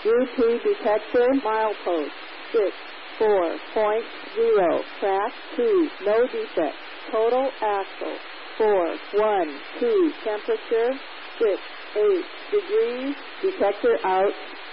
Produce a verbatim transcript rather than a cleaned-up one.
U T detector, milepost, six, four point zero, track two, no defect, total axle, four, one, two, temperature, six, eight degrees, detector out.